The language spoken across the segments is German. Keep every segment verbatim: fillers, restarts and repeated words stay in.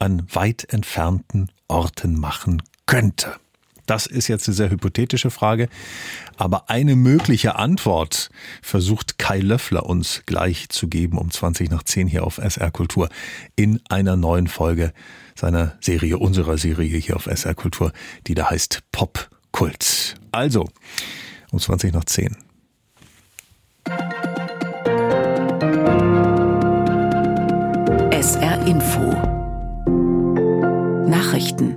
an weit entfernten Orten machen könnte? Das ist jetzt eine sehr hypothetische Frage, aber eine mögliche Antwort versucht Kai Löffler uns gleich zu geben um zwanzig nach zehn hier auf S R Kultur in einer neuen Folge seiner Serie, unserer Serie hier auf S R Kultur, die da heißt Popkult. Also, um zwanzig nach zehn. S R Info Nachrichten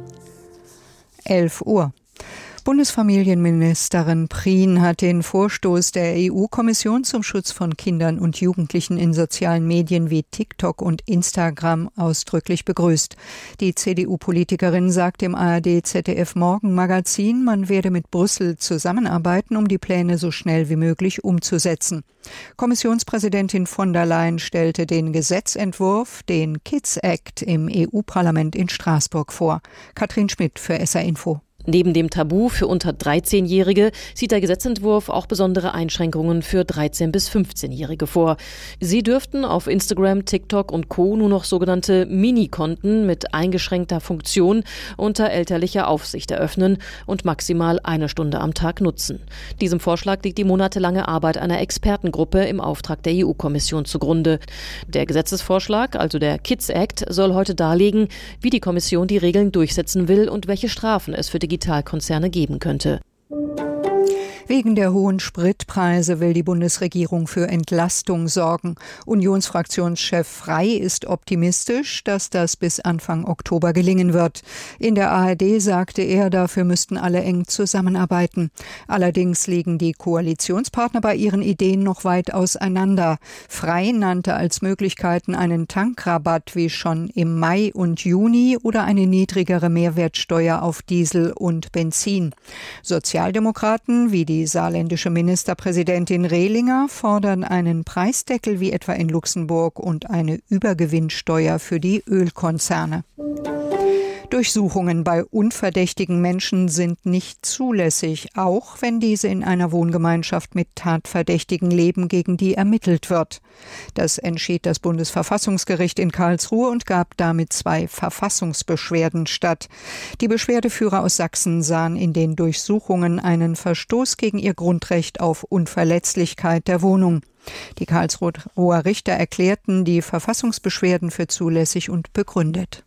elf Uhr. Bundesfamilienministerin Prien hat den Vorstoß der E U-Kommission zum Schutz von Kindern und Jugendlichen in sozialen Medien wie TikTok und Instagram ausdrücklich begrüßt. Die C D U-Politikerin sagt im A R D-Z D F-Morgenmagazin, man werde mit Brüssel zusammenarbeiten, um die Pläne so schnell wie möglich umzusetzen. Kommissionspräsidentin von der Leyen stellte den Gesetzentwurf, den Kids Act, im E U-Parlament in Straßburg vor. Katrin Schmidt für S R Info. Neben dem Tabu für unter dreizehnjährige sieht der Gesetzentwurf auch besondere Einschränkungen für dreizehn- bis fünfzehnjährige vor. Sie dürften auf Instagram, TikTok und Co. nur noch sogenannte Mini-Konten mit eingeschränkter Funktion unter elterlicher Aufsicht eröffnen und maximal eine Stunde am Tag nutzen. Diesem Vorschlag liegt die monatelange Arbeit einer Expertengruppe im Auftrag der E U-Kommission zugrunde. Der Gesetzesvorschlag, also der Kids Act, soll heute darlegen, wie die Kommission die Regeln durchsetzen will und welche Strafen es für die Digitalkonzerne geben könnte. Wegen der hohen Spritpreise will die Bundesregierung für Entlastung sorgen. Unionsfraktionschef Frey ist optimistisch, dass das bis Anfang Oktober gelingen wird. In der A R D sagte er, dafür müssten alle eng zusammenarbeiten. Allerdings liegen die Koalitionspartner bei ihren Ideen noch weit auseinander. Frey nannte als Möglichkeiten einen Tankrabatt wie schon im Mai und Juni oder eine niedrigere Mehrwertsteuer auf Diesel und Benzin. Sozialdemokraten wie die Die saarländische Ministerpräsidentin Rehlinger fordern einen Preisdeckel wie etwa in Luxemburg und eine Übergewinnsteuer für die Ölkonzerne. Durchsuchungen bei unverdächtigen Menschen sind nicht zulässig, auch wenn diese in einer Wohngemeinschaft mit Tatverdächtigen leben, gegen die ermittelt wird. Das entschied das Bundesverfassungsgericht in Karlsruhe und gab damit zwei Verfassungsbeschwerden statt. Die Beschwerdeführer aus Sachsen sahen in den Durchsuchungen einen Verstoß gegen ihr Grundrecht auf Unverletzlichkeit der Wohnung. Die Karlsruher Richter erklärten die Verfassungsbeschwerden für zulässig und begründet.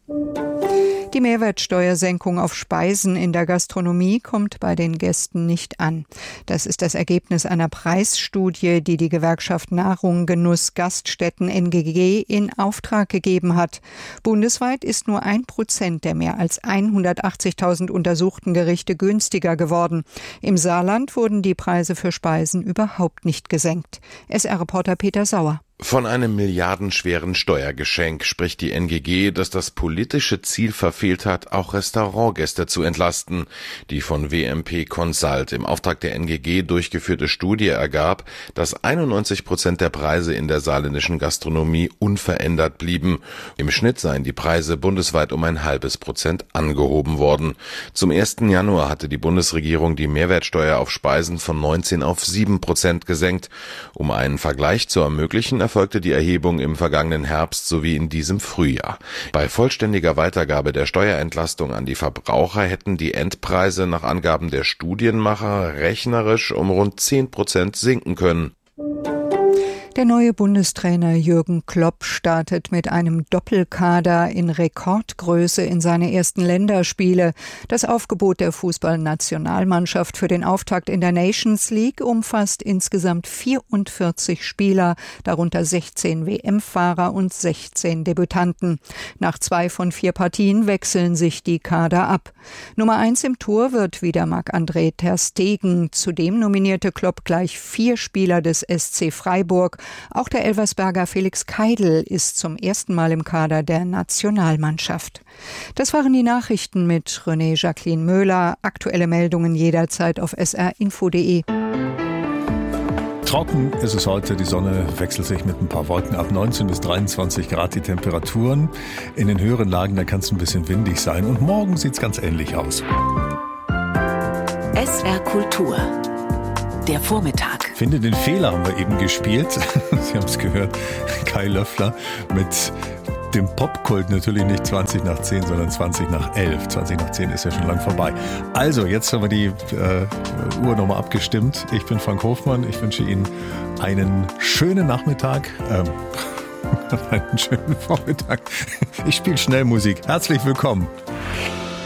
Die Mehrwertsteuersenkung auf Speisen in der Gastronomie kommt bei den Gästen nicht an. Das ist das Ergebnis einer Preisstudie, die die Gewerkschaft Nahrung, Genuss, Gaststätten N G G in Auftrag gegeben hat. Bundesweit ist nur ein Prozent der mehr als hundertachtzigtausend untersuchten Gerichte günstiger geworden. Im Saarland wurden die Preise für Speisen überhaupt nicht gesenkt. S R-Reporter Peter Sauer. Von einem milliardenschweren Steuergeschenk spricht die N G G, das das politische Ziel verfehlt hat, auch Restaurantgäste zu entlasten. Die von W M P Consult im Auftrag der N G G durchgeführte Studie ergab, dass einundneunzig Prozent der Preise in der saarländischen Gastronomie unverändert blieben. Im Schnitt seien die Preise bundesweit um ein halbes Prozent angehoben worden. Zum ersten Januar hatte die Bundesregierung die Mehrwertsteuer auf Speisen von neunzehn auf sieben Prozent gesenkt. Um einen Vergleich zu ermöglichen, erfolgte die Erhebung im vergangenen Herbst sowie in diesem Frühjahr. Bei vollständiger Weitergabe der Steuerentlastung an die Verbraucher hätten die Endpreise nach Angaben der Studienmacher rechnerisch um rund zehn Prozent sinken können. Der neue Bundestrainer Jürgen Klopp startet mit einem Doppelkader in Rekordgröße in seine ersten Länderspiele. Das Aufgebot der Fußballnationalmannschaft für den Auftakt in der Nations League umfasst insgesamt vierundvierzig Spieler, darunter sechzehn W M-Fahrer und sechzehn Debütanten. Nach zwei von vier Partien wechseln sich die Kader ab. Nummer eins im Tor wird wieder Marc-André ter Stegen. Zudem nominierte Klopp gleich vier Spieler des S C Freiburg. Auch der Elversberger Felix Keidl ist zum ersten Mal im Kader der Nationalmannschaft. Das waren die Nachrichten mit René Jacqueline Möhler. Aktuelle Meldungen jederzeit auf s r info punkt d e. Trocken ist es heute, die Sonne wechselt sich mit ein paar Wolken ab, neunzehn bis dreiundzwanzig Grad die Temperaturen. In den höheren Lagen, da kann es ein bisschen windig sein und morgen sieht es ganz ähnlich aus. S R Kultur. Der Vormittag. Ich finde, den Fehler haben wir eben gespielt. Sie haben es gehört. Kai Löffler mit dem Popkult natürlich nicht zwanzig nach zehn, sondern zwanzig nach elf. zwanzig nach zehn ist ja schon lang vorbei. Also, jetzt haben wir die äh, Uhr nochmal abgestimmt. Ich bin Frank Hofmann. Ich wünsche Ihnen einen schönen Nachmittag. Ähm, einen schönen Vormittag. Ich spiele schnell Musik. Herzlich willkommen.